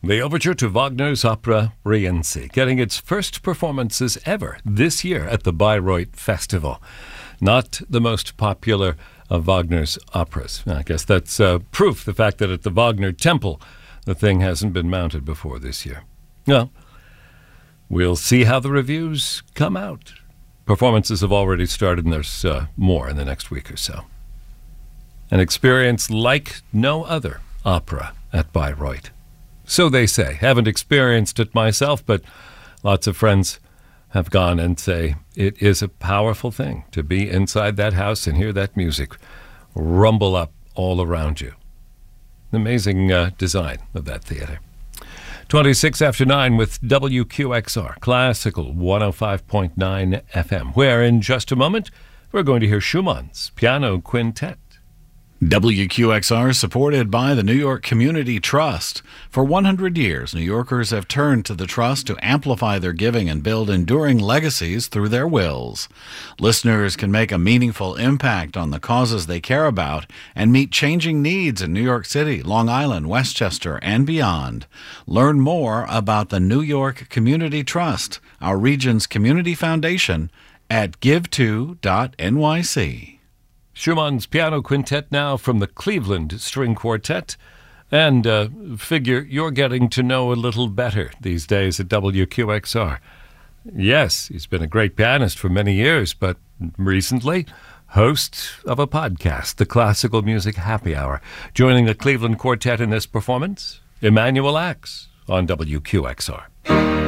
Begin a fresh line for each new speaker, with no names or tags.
The overture to Wagner's opera Rienzi, getting its first performances ever this year at the Bayreuth Festival. Not the most popular of Wagner's operas. I guess that's proof, the fact that at the Wagner Temple, the thing hasn't been mounted before this year. Well, we'll see how the reviews come out. Performances have already started, and there's more in the next week or so. An experience like no other opera at Bayreuth. So they say. Haven't experienced it myself, but lots of friends have gone and say it is a powerful thing to be inside that house and hear that music rumble up all around you. Amazing design of that theater. 26 after 9 with WQXR, Classical 105.9 FM, where in just a moment we're going to hear Schumann's Piano Quintet.
WQXR is supported by the New York Community Trust. For 100 years, New Yorkers have turned to the Trust to amplify their giving and build enduring legacies through their wills. Listeners can make a meaningful impact on the causes they care about and meet changing needs in New York City, Long Island, Westchester, and beyond. Learn more about the New York Community Trust, our region's community foundation, at give2.nyc.
Schumann's Piano Quintet now from the Cleveland String Quartet, and figure you're getting to know a little better these days at WQXR. Yes, he's been a great pianist for many years, but recently, host of a podcast, the Classical Music Happy Hour. Joining the Cleveland Quartet in this performance, Emanuel Ax on WQXR.